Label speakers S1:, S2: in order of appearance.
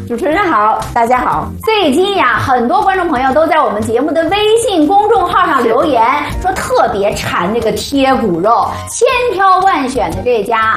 S1: 主持人好，大家好。最近呀，很多观众朋友都在我们节目的微信公众号上留言，说特别馋这个贴骨肉，千挑万选的这家